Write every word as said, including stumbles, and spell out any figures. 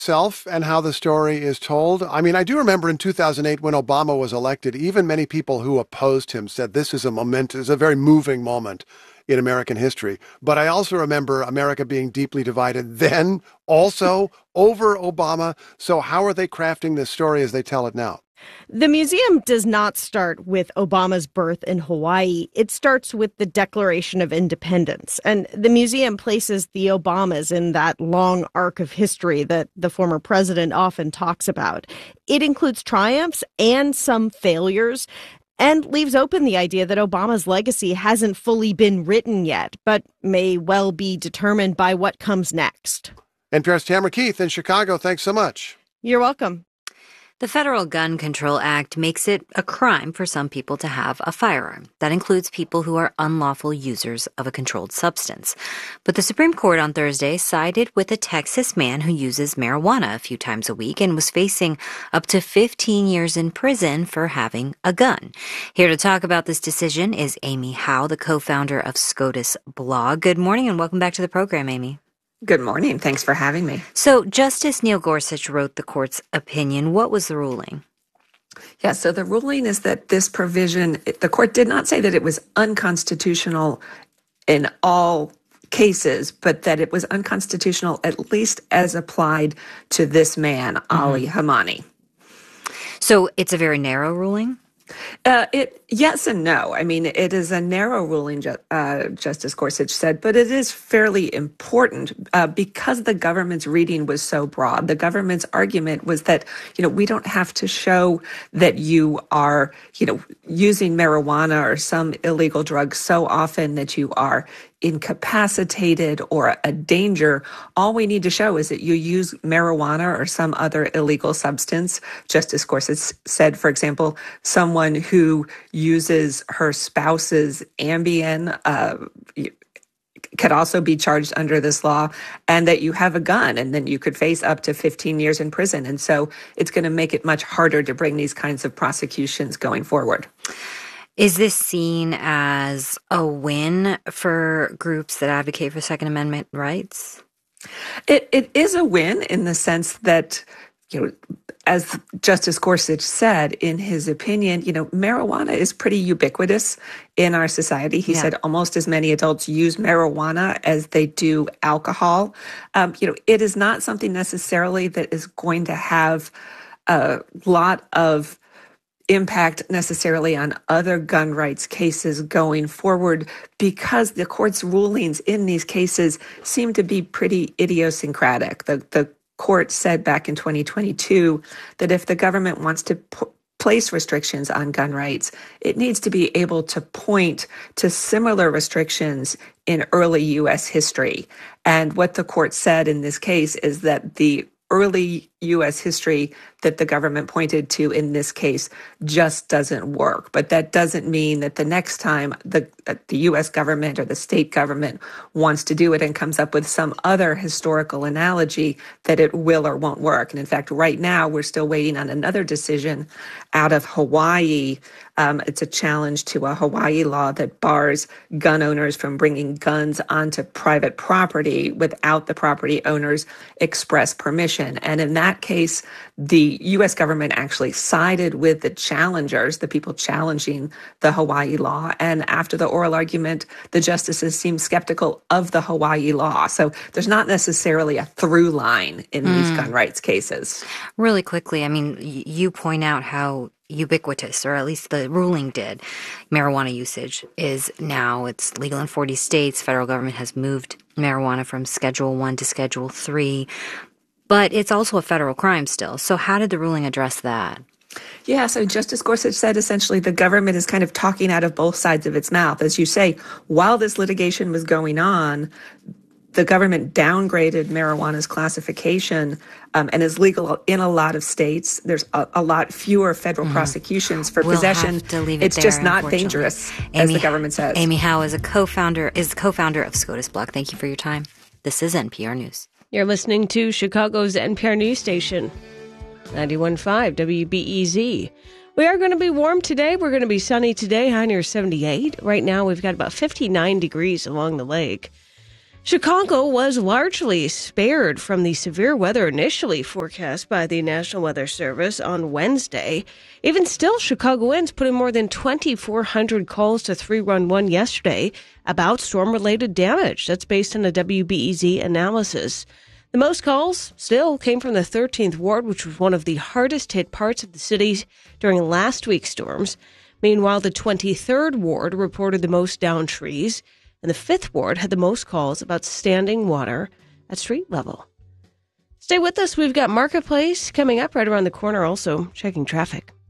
itself and how the story is told. I mean, I do remember in two thousand eight when Obama was elected, even many people who opposed him said this is a momentous, a very moving moment in American history. But I also remember America being deeply divided then also over Obama. So how are they crafting this story as they tell it now? The museum does not start with Obama's birth in Hawaii. It starts with the Declaration of Independence. And the museum places the Obamas in that long arc of history that the former president often talks about. It includes triumphs and some failures, and leaves open the idea that Obama's legacy hasn't fully been written yet, but may well be determined by what comes next. N P R's Tamara Keith in Chicago, thanks so much. You're welcome. The Federal Gun Control Act makes it a crime for some people to have a firearm. That includes people who are unlawful users of a controlled substance. But the Supreme Court on Thursday sided with a Texas man who uses marijuana a few times a week and was facing up to fifteen years in prison for having a gun. Here to talk about this decision is Amy Howe, the co-founder of SCOTUS blog. Good morning and welcome back to the program, Amy. Good morning. Thanks for having me. So Justice Neil Gorsuch wrote the court's opinion. What was the ruling? Yeah, so the ruling is that this provision, the court did not say that it was unconstitutional in all cases, but that it was unconstitutional at least as applied to this man, mm-hmm. Ali Hamani. So it's a very narrow ruling? Uh, it yes and no. I mean, it is a narrow ruling, uh, Justice Gorsuch said, but it is fairly important uh, because the government's reading was so broad. The government's argument was that, you know, we don't have to show that you are, you know, using marijuana or some illegal drug so often that you are incapacitated or a danger. All we need to show is that you use marijuana or some other illegal substance. Justice Gorsuch said, for example, someone who uses her spouse's Ambien uh, could also be charged under this law, and that you have a gun, and then you could face up to fifteen years in prison. And so it's going to make it much harder to bring these kinds of prosecutions going forward. Is this seen as a win for groups that advocate for Second Amendment rights? It it is a win in the sense that, you know, as Justice Gorsuch said in his opinion, you know, marijuana is pretty ubiquitous in our society. He yeah. said almost as many adults use marijuana as they do alcohol. Um, you know, it is not something necessarily that is going to have a lot of impact necessarily on other gun rights cases going forward because the court's rulings in these cases seem to be pretty idiosyncratic. The, the court said back in twenty twenty-two that if the government wants to p- place restrictions on gun rights, it needs to be able to point to similar restrictions in early U S history. And what the court said in this case is that the early U S history that the government pointed to in this case just doesn't work. But that doesn't mean that the next time the, the U S government or the state government wants to do it and comes up with some other historical analogy that it will or won't work. And in fact, right now, we're still waiting on another decision out of Hawaii. Um, it's a challenge to a Hawaii law that bars gun owners from bringing guns onto private property without the property owner's express permission. And in that case, the U S government actually sided with the challengers, the people challenging the Hawaii law. And after the oral argument, the justices seemed skeptical of the Hawaii law. So there's not necessarily a through line in mm. these gun rights cases. Really quickly, I mean, you point out how ubiquitous, or at least the ruling did, marijuana usage is now, it's legal in forty states. Federal government has moved marijuana from Schedule one to Schedule three. But it's also a federal crime still. So how did the ruling address that? Yeah, so Justice Gorsuch said essentially the government is kind of talking out of both sides of its mouth. As you say, while this litigation was going on, the government downgraded marijuana's classification um, and is legal in a lot of states. There's a, a lot fewer federal mm. prosecutions for we'll possession. Have to leave it it's there, just not dangerous, Amy, as the government says. Amy Howe is a co-founder is the co-founder of SCOTUS blog. Thank you for your time. This is N P R News. You're listening to Chicago's N P R News Station, ninety-one point five W B E Z. We are going to be warm today. We're going to be sunny today, high near seventy-eight. Right now, we've got about fifty-nine degrees along the lake. Chicago was largely spared from the severe weather initially forecast by the National Weather Service on Wednesday. Even still, Chicagoans put in more than twenty-four hundred calls to three one one yesterday about storm-related damage. That's based on a W B E Z analysis. The most calls still came from the thirteenth Ward, which was one of the hardest-hit parts of the city during last week's storms. Meanwhile, the twenty-third Ward reported the most downed trees, and the fifth Ward had the most calls about standing water at street level. Stay with us. We've got Marketplace coming up right around the corner, also checking traffic.